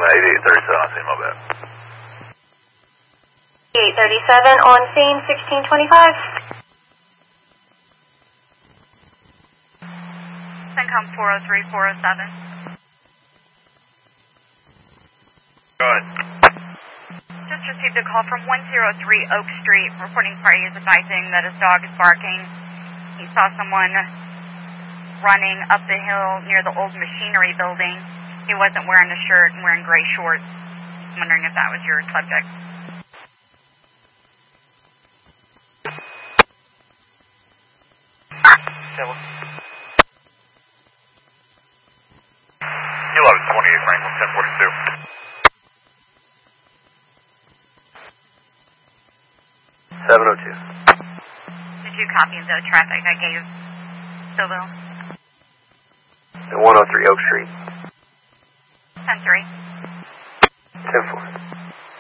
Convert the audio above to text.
8837 on scene, my bad. 837 on scene, 1625. CENTCOM 403-407. Go ahead. Just received a call from 103 Oak Street, reporting party is advising that his dog is barking. He saw someone running up the hill near the old machinery building. He wasn't wearing a shirt and wearing gray shorts. I'm wondering if that was your subject. Killer. 1128 Franklin, 1042. 702. Did you copy the traffic I gave Stillville? 103 Oak Street. 10-3. 10-4.